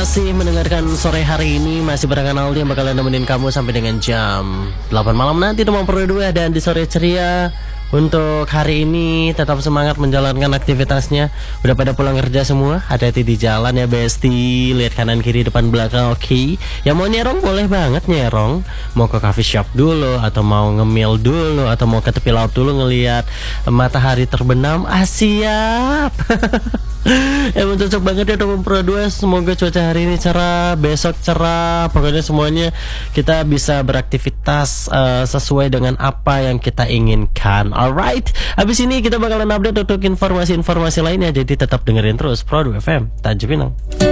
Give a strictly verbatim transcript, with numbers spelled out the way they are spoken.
Masih mendengarkan sore hari ini, masih barengan Aldi yang bakalan nemenin kamu sampai dengan jam delapan malam nanti teman Pro dua. Dan di sore ceria untuk hari ini tetap semangat menjalankan aktivitasnya. Udah pada pulang kerja semua? Hati-hati di jalan ya Besti. Lihat kanan kiri depan belakang, oke okay? Yang mau nyerong boleh banget nyerong. Mau ke coffee shop dulu, atau mau ngemil dulu, atau mau ke tepi laut dulu ngelihat matahari terbenam. Ah siap. Emang cocok banget ya teman Pro dua. Semoga cuaca hari ini cerah, besok cerah. Pokoknya semuanya kita bisa beraktivitas uh, sesuai dengan apa yang kita inginkan. Alright, habis ini kita bakalan update untuk informasi-informasi lainnya. Jadi tetap dengerin terus Pro dua F M Tanjung Pinang.